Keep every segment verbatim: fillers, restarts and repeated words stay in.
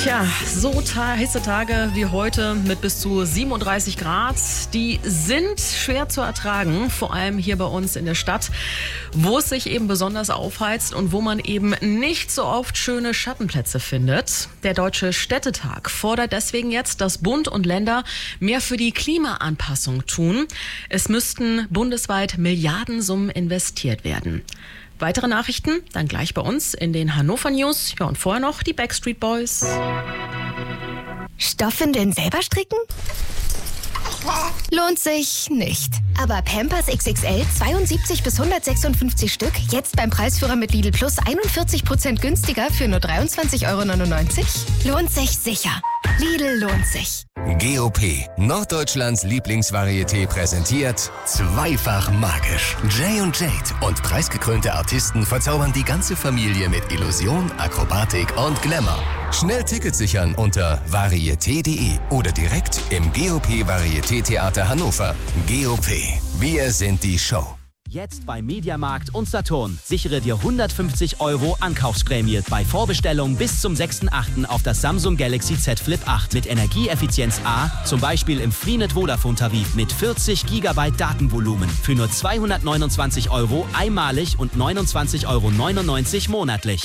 Tja, so ta- heiße Tage wie heute mit bis zu siebenunddreißig Grad, die sind schwer zu ertragen, vor allem hier bei uns in der Stadt, wo es sich eben besonders aufheizt und wo man eben nicht so oft schöne Schattenplätze findet. Der Deutsche Städtetag fordert deswegen jetzt, dass Bund und Länder mehr für die Klimaanpassung tun. Es müssten bundesweit Milliardensummen investiert werden. Weitere Nachrichten dann gleich bei uns in den Hannover News. Ja, und vorher noch die Backstreet Boys. Stoffwindeln selber stricken? Lohnt sich nicht. Aber Pampers X X L zweiundsiebzig bis hundertsechsundfünfzig Stück, jetzt beim Preisführer mit Lidl Plus einundvierzig Prozent günstiger für nur dreiundzwanzig Euro neunundneunzig? Lohnt sich sicher. Lidl lohnt sich. G O P, Norddeutschlands Lieblingsvarieté, präsentiert Zweifach magisch. Jay und Jade und preisgekrönte Artisten verzaubern die ganze Familie mit Illusion, Akrobatik und Glamour. Schnell Tickets sichern unter varieté punkt de oder direkt im G O P Varieté Theater Hannover. G O P, wir sind die Show. Jetzt bei Mediamarkt und Saturn. Sichere dir hundertfünfzig Euro Ankaufsprämie bei Vorbestellung bis zum sechsten achten auf das Samsung Galaxy Z Flip acht mit Energieeffizienz A, zum Beispiel im Freenet Vodafone Tarif mit vierzig Gigabyte Datenvolumen für nur zweihundertneunundzwanzig Euro einmalig und neunundzwanzig Euro neunundneunzig monatlich.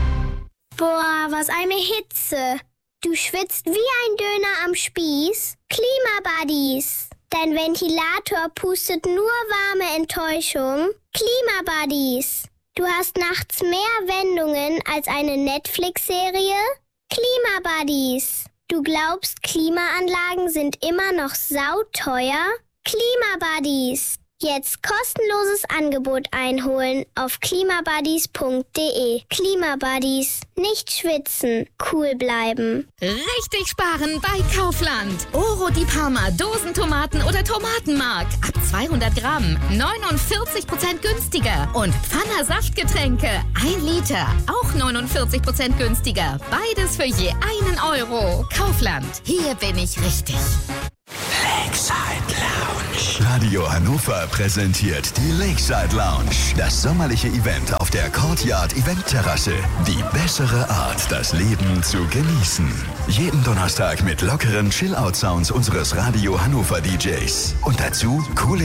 Boah, was eine Hitze. Du schwitzt wie ein Döner am Spieß. Klimabuddies. Dein Ventilator pustet nur warme Enttäuschung. Klimabuddies. Du hast nachts mehr Wendungen als eine Netflix-Serie. Klimabuddies. Du glaubst, Klimaanlagen sind immer noch sauteuer? Klimabuddies. Jetzt kostenloses Angebot einholen auf klimabuddies punkt de. Klimabuddies. Nicht schwitzen, cool bleiben. Richtig sparen bei Kaufland. Oro di Parma, Dosentomaten oder Tomatenmark. Ab zweihundert Gramm, neunundvierzig Prozent günstiger. Und Pfanner Saftgetränke, ein Liter, auch neunundvierzig Prozent günstiger. Beides für je einen Euro. Kaufland, hier bin ich richtig. Lakeside Lounge. Radio Hannover präsentiert die Lakeside Lounge. Das sommerliche Event auf der Courtyard Eventterrasse. Die bessere Art, das Leben zu genießen. Jeden Donnerstag mit lockeren Chill-Out-Sounds unseres Radio Hannover D Js. Und dazu coole